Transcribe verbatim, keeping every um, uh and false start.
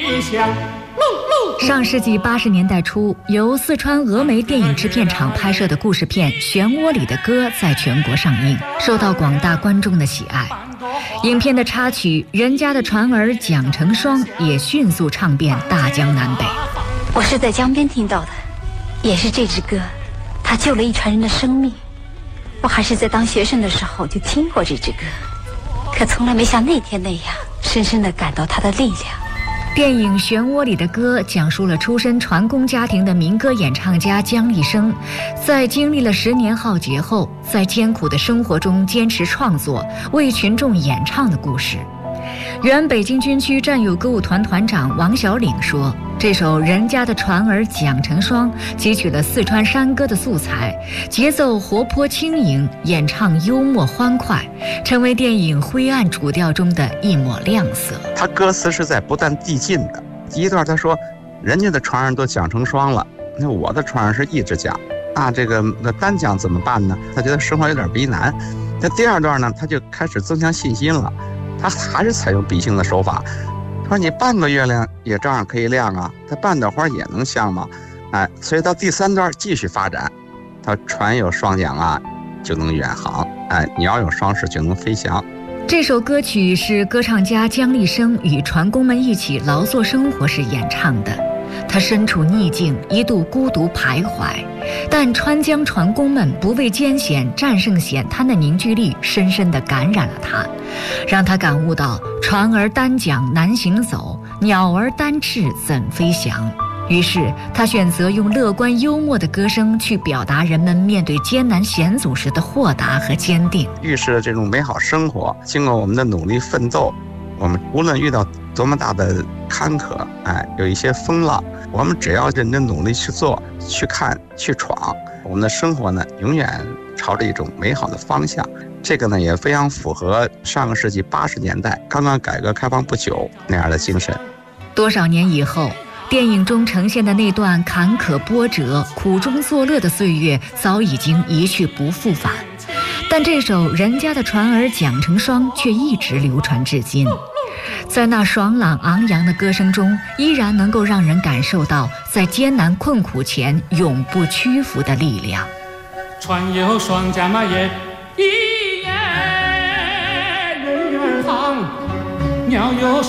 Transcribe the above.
理想。 上世纪八十年代初，由四川峨眉电影制片厂拍摄的故事片《漩涡里的歌》在全国上映，受到广大观众的喜爱。影片的插曲《人家的船儿蒋成双》也迅速唱遍大江南北。 我是在江边听到的，也是这支歌，它救了一船人的生命。我还是在当学生的时候就听过这支歌，可从来没像那天那样深深地感到它的力量。 电影《漩涡里的歌》讲述了出身船工家庭的民歌演唱家姜立生，在经历了十年浩劫后，在艰苦的生活中坚持创作，为群众演唱的故事。原北京军区战友歌舞团团长王小岭说，这首《人家的船儿蒋成双》汲取了四川山歌的素材，节奏活泼轻盈，演唱幽默欢快，成为电影灰暗主调中的一抹亮色。 他歌词是在不断递进的。第一段他说，人家的船儿都蒋成双了，那我的船儿是一直讲，那这个那单讲怎么办呢？他觉得生活有点为难。那第二段呢，他就开始增强信心了，他还是采用比兴的手法。他说你半个月亮也照样可以亮啊，它半朵花也能香吗？哎，所以到第三段继续发展，他说船有双桨啊，就能远航；哎，鸟有双翅就能飞翔。 这首歌曲是歌唱家姜立生与船工们一起劳作生活时演唱的。他身处逆境，一度孤独徘徊，但川江船工们不畏艰险、战胜险滩的凝聚力，深深地感染了他，让他感悟到船儿单桨难行走，鸟儿单翅怎飞翔。于是他选择用乐观幽默的歌声去表达人们面对艰难险阻时的豁达和坚定， 预示了这种美好生活。经过我们的努力奋斗，我们无论遇到多么大的坎坷，哎，有一些风浪，我们只要认真努力去做、去看、去闯，我们的生活呢，永远朝着一种美好的方向。这个呢，也非常符合上个世纪八十年代刚刚改革开放不久那样的精神。 多少年以后，电影中呈现的那段坎坷波折、苦中作乐的岁月早已经一去不复返，但这首人家的船儿蒋成双却一直流传至今。在那爽朗昂扬的歌声中，依然能够让人感受到在艰难困苦前永不屈服的力量。 船有双桨嘛也一年人远航，鸟有